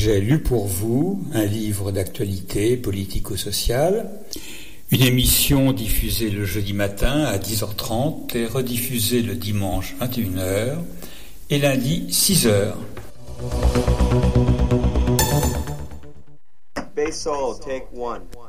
J'ai lu pour vous un livre d'actualité politico-sociale, une émission diffusée le jeudi matin à 10h30 et rediffusée le dimanche 21h et lundi 6h. Bass solo, take one.